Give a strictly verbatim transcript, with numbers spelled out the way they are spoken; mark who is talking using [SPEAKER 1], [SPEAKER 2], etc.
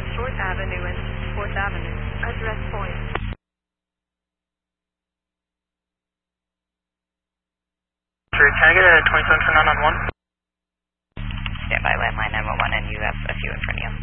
[SPEAKER 1] Short Avenue and fourth Avenue. Address point.
[SPEAKER 2] Sure, can I get a twenty-seven turn on on one?
[SPEAKER 3] Stand by landline nine one one and you have a few in front of you.